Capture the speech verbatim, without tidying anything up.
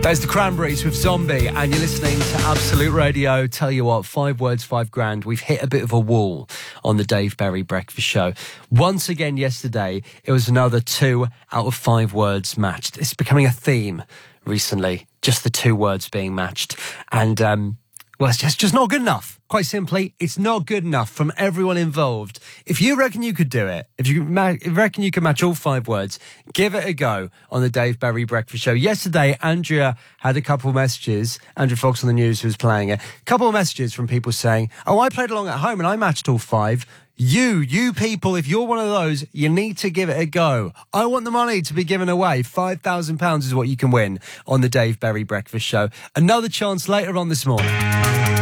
There's the Cranberries with Zombie, and you're listening to Absolute Radio. Tell you what, five words, five grand. We've hit a bit of a wall on the Dave Berry Breakfast Show. Once again yesterday, it was another two out of five words matched. It's becoming a theme recently, just the two words being matched. And, um, well, it's just, just not good enough. Quite simply, it's not good enough from everyone involved. If you reckon you could do it, if you ma- if you reckon you can match all five words, give it a go on the Dave Berry Breakfast Show. Yesterday, Andrea had a couple of messages, Andrea Fox on the news who was playing it, a couple of messages from people saying, oh, I played along at home and I matched all five. You, you people, if you're one of those, you need to give it a go. I want the money to be given away. five thousand pounds is what you can win on the Dave Berry Breakfast Show. Another chance later on this morning.